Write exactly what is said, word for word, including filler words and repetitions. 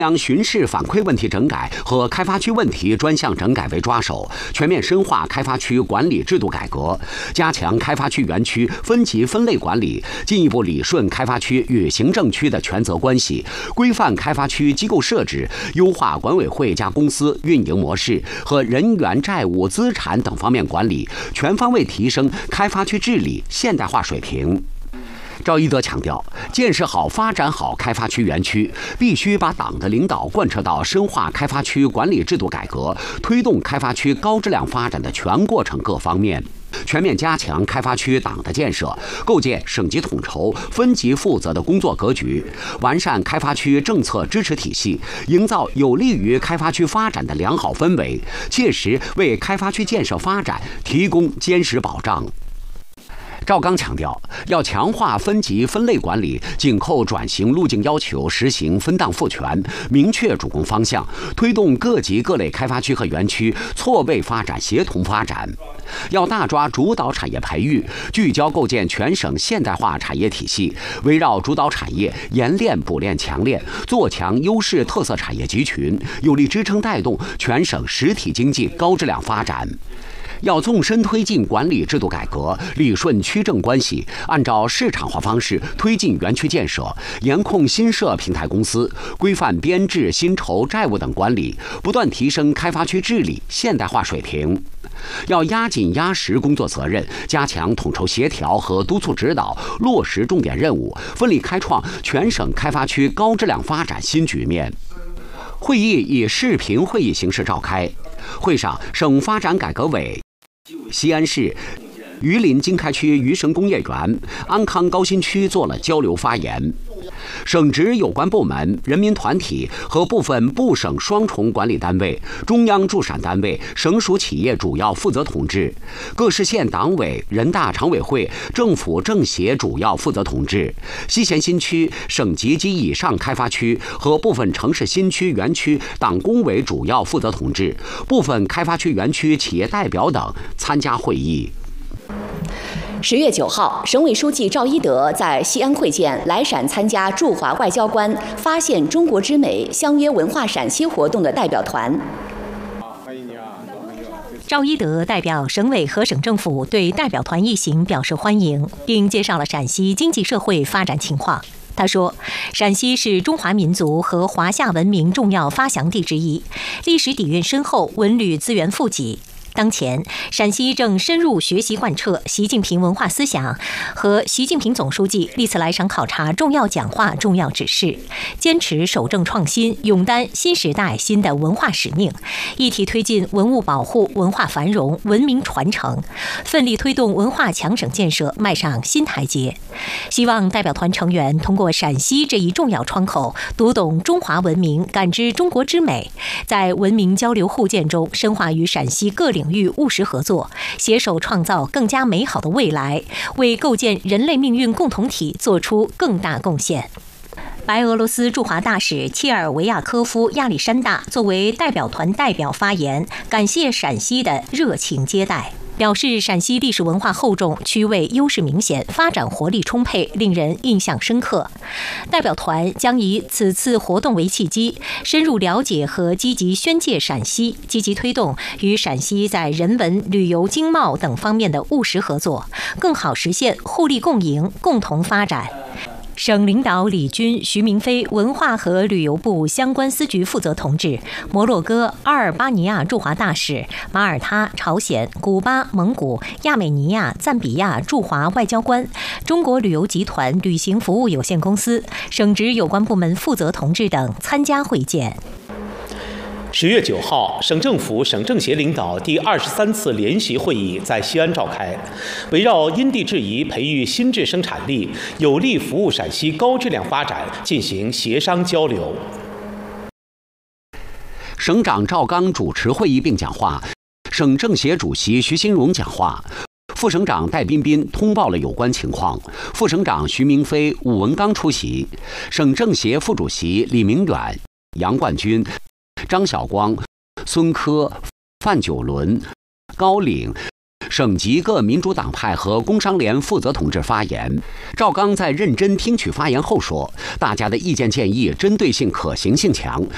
将巡视反馈问题整改和开发区问题专项整改为抓手，全面深化开发区管理制度改革，加强开发区园区分级分类管理，进一步理顺开发区与行政区的权责关系，规范开发区机构设置，优化管委会加公司运营模式和人员、债务、资产等方面管理，全方位提升开发区治理现代化水平。赵一德强调，建设好、发展好开发区园区，必须把党的领导贯彻到深化开发区管理制度改革、推动开发区高质量发展的全过程各方面，全面加强开发区党的建设，构建省级统筹、分级负责的工作格局，完善开发区政策支持体系，营造有利于开发区发展的良好氛围，切实为开发区建设发展提供坚实保障。赵刚强调，要强化分级分类管理，紧扣转型路径要求，实行分档赋权，明确主攻方向，推动各级各类开发区和园区错位发展、协同发展。要大抓主导产业培育，聚焦构建全省现代化产业体系，围绕主导产业研练、补练、强练，做强优势特色产业集群，有力支撑带动全省实体经济高质量发展。要纵深推进管理制度改革，理顺区政关系，按照市场化方式推进园区建设，严控新设平台公司，规范编制、薪酬、债务等管理，不断提升开发区治理现代化水平。要压紧压实工作责任，加强统筹协调和督促指导，落实重点任务，奋力开创全省开发区高质量发展新局面。会议以视频会议形式召开，会上省发展改革委、西安市榆林经开区榆生工业园、安康高新区做了交流发言。省直有关部门、人民团体和部分部省双重管理单位、中央驻陕单位、省属企业主要负责同志、各市县党委、人大常委会、政府政协主要负责同志、西咸新区省级及以上开发区和部分城市新区园区党工委主要负责同志、部分开发区园区企业代表等参加会议。 十月九号，省委书记赵一德在西安会见来陕参加驻华外交官发现中国之美、相约文化陕西活动的代表团。 赵一德代表省委和省政府对代表团一行表示欢迎，并介绍了陕西经济社会发展情况。他说，陕西是中华民族和华夏文明重要发祥地之一，历史底蕴深厚，文旅资源富集。当前，陕西正深入学习贯彻习近平文化思想和习近平总书记历次来陕考察重要讲话、重要指示，坚持守正创新，勇担新时代新的文化使命，一体推进文物保护、文化繁荣、文明传承，奋力推动文化强省建设迈上新台阶。希望代表团成员通过陕西这一重要窗口，读懂中华文明，感知中国之美，在文明交流互鉴中深化与陕西各领域务实合作，携手创造更加美好的未来，为构建人类命运共同体做出更大贡献。白俄罗斯驻华大使切尔维亚科夫亚历山大作为代表团代表发言，感谢陕西的热情接待，表示陕西历史文化厚重，区位优势明显，发展活力充沛，令人印象深刻。代表团将以此次活动为契机，深入了解和积极宣介陕西，积极推动与陕西在人文、旅游、经贸等方面的务实合作，更好实现互利共赢、共同发展。省领导李军、徐明飞文化和旅游部相关司局负责同志，摩洛哥、阿尔巴尼亚驻华大使、马耳他、朝鲜、古巴、蒙古、亚美尼亚、赞比亚驻华外交官，中国旅游集团旅行服务有限公司省直有关部门负责同志等参加会见。 十月九号，省政府、省政协领导第二十三次联席会议在西安召开，围绕因地制宜培育新质生产力，有力服务陕西高质量发展进行协商交流。 省长赵刚主持会议并讲话，省政协主席徐新荣讲话。副省长戴彬彬通报了有关情况，副省长徐明飞、武文刚出席，省政协副主席李明远、杨冠军、张晓光、孙科、范九伦、高岭省级各民主党派和工商联负责同志发言。赵刚在认真听取发言后说，大家的意见建议针对性、可行性强，